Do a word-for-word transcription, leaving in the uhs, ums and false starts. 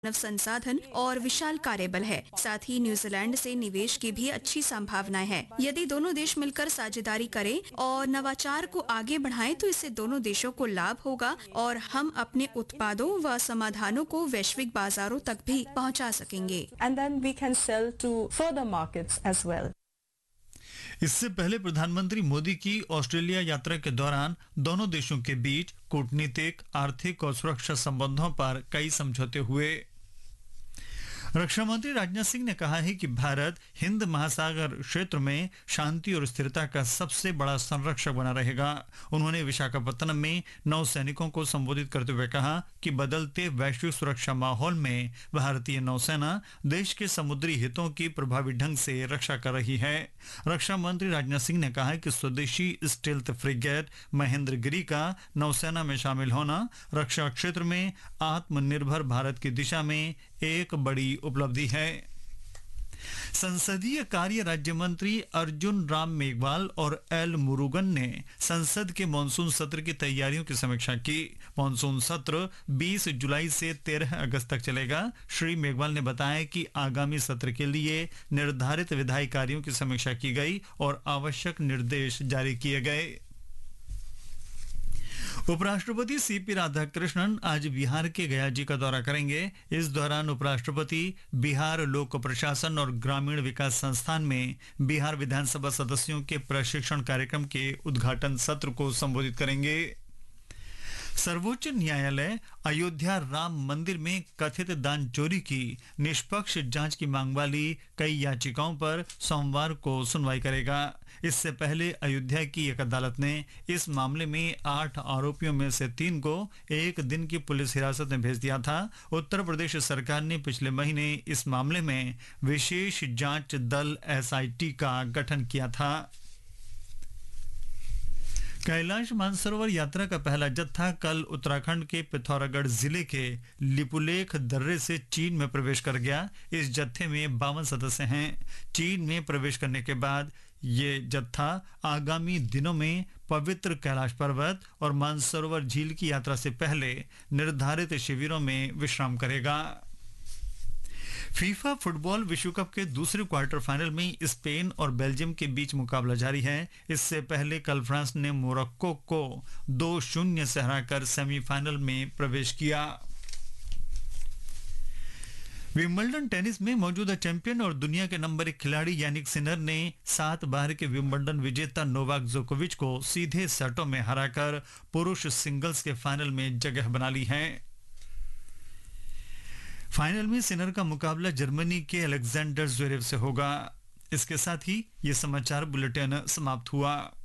मानव संसाधन और विशाल कार्यबल है। साथ ही न्यूजीलैंड से निवेश की भी अच्छी संभावनाएं हैं। यदि दोनों देश मिलकर साझेदारी करें और नवाचार को आगे बढ़ाएं तो इससे दोनों देशों को लाभ होगा और हम अपने उत्पादों व समाधानों को वैश्विक बाजारों तक भी पहुंचा सकेंगे। And then we can sell to further markets as well. इससे पहले प्रधानमंत्री मोदी की ऑस्ट्रेलिया यात्रा के दौरान दोनों देशों के बीच कूटनीतिक, आर्थिक और सुरक्षा संबंधों पर कई समझौते हुए। रक्षा मंत्री राजनाथ सिंह ने कहा है कि भारत हिंद महासागर क्षेत्र में शांति और स्थिरता का सबसे बड़ा संरक्षक बना रहेगा। उन्होंने विशाखापत्तनम में नौ सैनिकों को संबोधित करते हुए कहा कि बदलते वैश्विक सुरक्षा माहौल में भारतीय नौसेना देश के समुद्री हितों की प्रभावी ढंग से रक्षा कर रही है। रक्षा मंत्री राजनाथ सिंह ने कहा कि स्वदेशी स्टेल्थ फ्रिगेट महेंद्रगिरी का नौसेना में शामिल होना रक्षा क्षेत्र में आत्मनिर्भर भारत की दिशा में एक बड़ी उपलब्धि है। संसदीय कार्य राज्य मंत्री अर्जुन राम मेघवाल और एल मुरुगन ने संसद के मानसून सत्र की तैयारियों की समीक्षा की। मानसून सत्र बीस जुलाई से तेरह अगस्त तक चलेगा। श्री मेघवाल ने बताया कि आगामी सत्र के लिए निर्धारित विधायी कार्यों की समीक्षा की गई और आवश्यक निर्देश जारी किए गए। उपराष्ट्रपति सीपी राधाकृष्णन आज बिहार के गया जी का दौरा करेंगे। इस दौरान उपराष्ट्रपति बिहार लोक प्रशासन और ग्रामीण विकास संस्थान में बिहार विधानसभा सदस्यों के प्रशिक्षण कार्यक्रम के उद्घाटन सत्र को संबोधित करेंगे। सर्वोच्च न्यायालय अयोध्या राम मंदिर में कथित दान चोरी की निष्पक्ष जांच की मांग वाली कई याचिकाओं पर सोमवार को सुनवाई करेगा। इससे पहले अयोध्या की एक अदालत ने इस मामले में आठ आरोपियों में से तीन को एक दिन की पुलिस हिरासत में भेज दिया था। उत्तर प्रदेश सरकार ने पिछले महीने इस मामले में विशेष जांच दल एस आई टी का गठन किया था। कैलाश मानसरोवर यात्रा का पहला जत्था कल उत्तराखंड के पिथौरागढ़ जिले के लिपुलेख दर्रे से चीन में प्रवेश कर गया। इस जत्थे में बावन सदस्य हैं। चीन में प्रवेश करने के बाद ये जत्था आगामी दिनों में पवित्र कैलाश पर्वत और मानसरोवर झील की यात्रा से पहले निर्धारित शिविरों में विश्राम करेगा। फीफा फुटबॉल विश्व कप के दूसरे क्वार्टर फाइनल में स्पेन और बेल्जियम के बीच मुकाबला जारी है। इससे पहले कल फ्रांस ने मोरक्को को दो शून्य से हराकर सेमीफाइनल में प्रवेश किया। विंबलडन टेनिस में मौजूदा चैंपियन और दुनिया के नंबर एक खिलाड़ी यानिक सिनर ने सात बार के विंबलडन विजेता नोवाक जोकोविच को सीधे सेटों में हराकर पुरुष सिंगल्स के फाइनल में जगह बना ली है। फाइनल में सिनर का मुकाबला जर्मनी के अलेक्जेंडर ज़्वेरेव से होगा। इसके साथ ही ये समाचार बुलेटिन समाप्त हुआ।